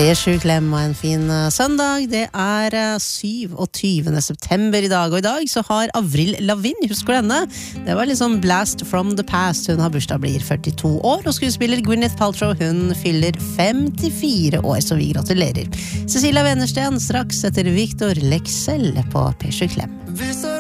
P7 Klem og en fin søndag. Det 27. september i dag, og i dag så har Avril Lavigne, husker du henne? Det var liksom blast from the past. Hun har bursdag, blir 42 år, og skuespiller Gwyneth Paltrow, hun fyller 54 år, så vi gratulerer. Cecilia Wennersten straks etter Victor Lexell på P7 Klem.